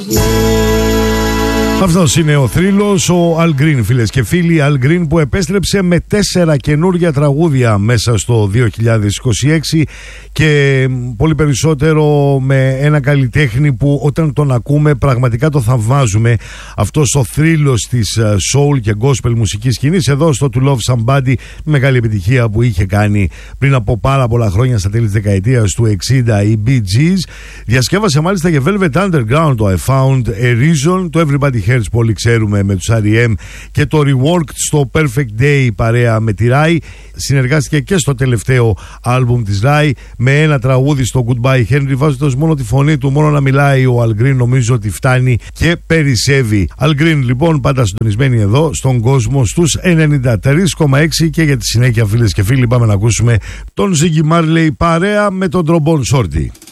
Αυτός είναι ο θρύλος, ο Al Green, φίλες και φίλοι. Al Green που επέστρεψε με 4 καινούργια τραγούδια μέσα στο 2026 και πολύ περισσότερο με ένα καλλιτέχνη που όταν τον ακούμε πραγματικά το θαυμάζουμε. Αυτός ο θρύλος της soul και gospel μουσικής σκηνής εδώ στο To Love Somebody, μεγάλη επιτυχία που είχε κάνει πριν από πάρα πολλά χρόνια στα τέλη της δεκαετίας του 60 οι Bee Gees. Διασκεύασε μάλιστα και Velvet Underground, το I Found a Reason, το Everybody Hurts που όλοι ξέρουμε με τους R.E.M. και το Reworked στο Perfect Day παρέα με τη Rai. Συνεργάστηκε και στο τελευταίο άλμπουμ της Rai με ένα τραγούδι στο Goodbye Henry, βάζοντας μόνο τη φωνή του, μόνο να μιλάει ο Al Green, νομίζω ότι φτάνει και περισσεύει. Al Green λοιπόν πάντα συντονισμένοι εδώ στον κόσμο στους 93,6 και για τη συνέχεια, φίλες και φίλοι, πάμε να ακούσουμε τον Ziggy Marley παρέα με τον Trombone Shorty.